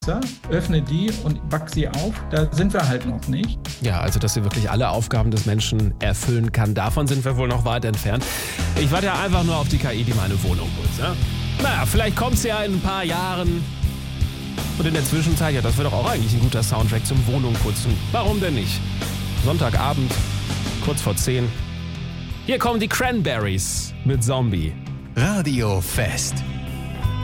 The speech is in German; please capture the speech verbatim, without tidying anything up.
öffne die und back sie auf. Da sind wir halt noch nicht. Ja, also dass sie wirklich alle Aufgaben des Menschen erfüllen kann, davon sind wir wohl noch weit entfernt. Ich warte ja einfach nur auf die K I, die meine Wohnung putzt. Ja? Naja, vielleicht kommt sie ja in ein paar Jahren. Und in der Zwischenzeit, ja, das wäre doch auch eigentlich ein guter Soundtrack zum Wohnungputzen. Warum denn nicht? Sonntagabend, kurz vor zehn. Hier kommen die Cranberries mit Zombie. Radio Fest.